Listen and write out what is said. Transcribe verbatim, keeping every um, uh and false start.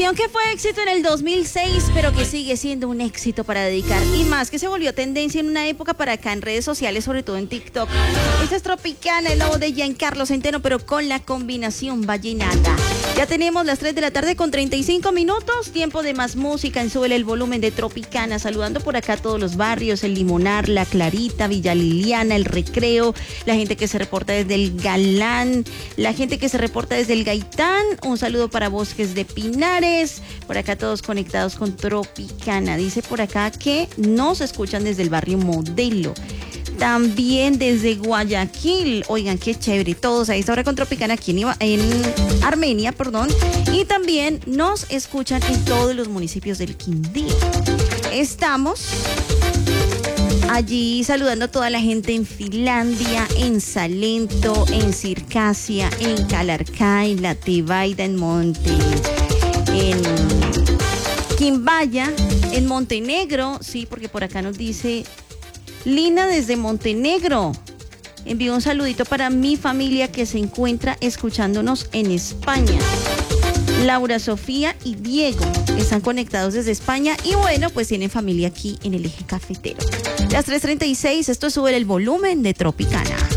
Canción que fue éxito en el dos mil seis, pero que sigue siendo un éxito para dedicar. Y más que se volvió tendencia en una época para acá en redes sociales, sobre todo en TikTok. Esta es Tropicana, el nuevo de Giancarlo Centeno, pero con la combinación vallenata. Ya tenemos las tres de la tarde con treinta y cinco minutos. Tiempo de más música en Súbele el Volumen de Tropicana. Saludando por acá a todos los barrios, el Limonar, La Clarita, Villa Liliana, el Recreo, la gente que se reporta desde el Galán, la gente que se reporta desde el Gaitán. Un saludo para Bosques de Pinares. Por acá todos conectados con Tropicana. Dice por acá que nos escuchan desde el barrio Modelo. También desde Guayaquil. Oigan, qué chévere. Todos a esta hora con Tropicana aquí en, Iba, en Armenia, perdón. Y también nos escuchan en todos los municipios del Quindío. Estamos allí saludando a toda la gente en Finlandia, en Salento, en Circasia, en Calarcá, en La Tebaida, en Monte, en Quimbaya, en Montenegro. Sí, porque por acá nos dice Lina desde Montenegro. Envío un saludito para mi familia que se encuentra escuchándonos en España. Laura, Sofía y Diego están conectados desde España y bueno, pues tienen familia aquí en el eje cafetero. Las tres treinta y seis, esto es Súbele el Volumen de Tropicana.